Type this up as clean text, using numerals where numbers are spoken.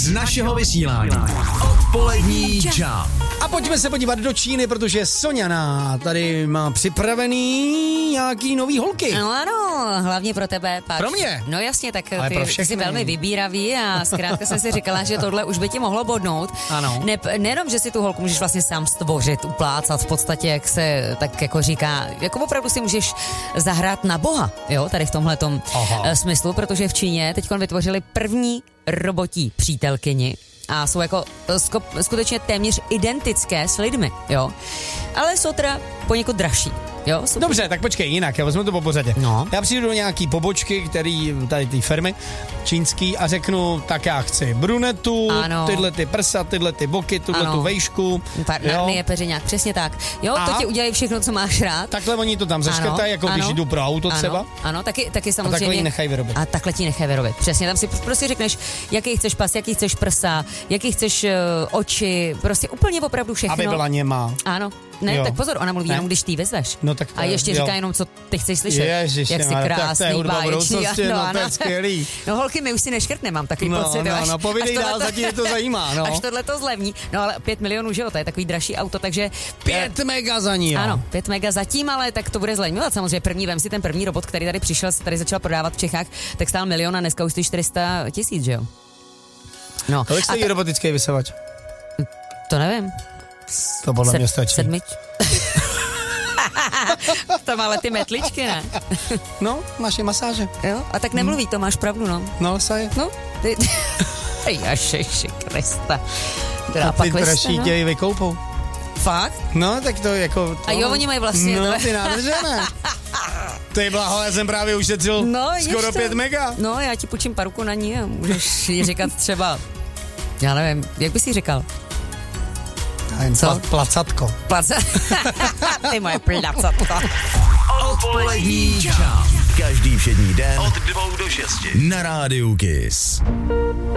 z našeho vysílání. Odpolední čau. A pojďme se podívat do Číny, protože Soňana tady má připravený nějaký nový holky. No ano, hlavně pro tebe. Pak. Pro mě? No jasně, tak ty jsi velmi vybíravý a zkrátka jsem si říkala, že tohle už by ti mohlo bodnout. Ano. Nejenom, že si tu holku můžeš vlastně sám stvořit, uplácat v podstatě, jak se tak jako říká, jako opravdu si můžeš zahrát na boha, jo, tady v tomhletom smyslu, protože v Číně teďkon vytvořili první robotí přítelkyni. A jsou jako skutečně téměř identické s lidmi, jo. Ale jsou teda poněkud dražší, jo. Dobře, tak počkej, jinak, já vezmu to po pořadě. No. Já přijdu do nějaký pobočky, který tady ty firmy čínský a řeknu, tak já chci brunetu, ano. tyhle ty prsa, tyhle ty boky, tuhle tu vejšku. Parnarny je peřiňák, přesně tak. Jo, to ti udělají všechno, co máš rád. Takhle oni to tam zaškrtají, jako když jdu pro auto třeba. Ano, taky samozřejmě. A takhle ji nechají vyrobit. A takhle ti nechají vyrobit. Přesně, tam si prostě řekneš, jaký chceš pas, jaký chceš prsa, jaký chceš oči, prostě úplně opravdu všechno. Aby byla němá. Ano. Ne, tak pozor, ona mluví jenom, když ty vezveš. No, tak a ještě říká jenom, co ty chceš slyšet. Ježiš, jak jsi krásný, báječný. To je skvělý. No holky, my už si neškrtne, mám takový pocit. No, povídej dál, zatím to zajímá. No. Až tohle to zlevní. No ale 5 milionů, že jo, to je takový dražší auto, takže... 5 mega za ní, jo. Ano, 5 mega zatím, ale tak to bude zlevňovat. Samozřejmě vem si ten první robot, který tady přišel, tady začal prodávat v Čechách, tak stál 1 000 000 a dneska už stojí 400 000, že jo. No. Kolik stojí robotický vysavač? To nevím. To podle mě stačí. 7. To má ale ty metličky, ne? No, máš i masáže. Jo, a tak nemluví, to máš pravdu, no. No, saje. No, ty... Ježiši Krista. A ty dražší tě vykoupou. Fakt? No, tak to jako... To... A jo, oni mají vlastně... No, ty nádrže, ne? Ty blaho, já jsem právě ušetřil skoro 5 mega. No, já ti půjčím paruku na ní a můžeš jí říkat třeba... Já nevím, jak bys jí říkal? Co? Placatko. Ty moje placatko. Odpolední čau. Každý všední den od 2 do 6 na Rádiu Kiss.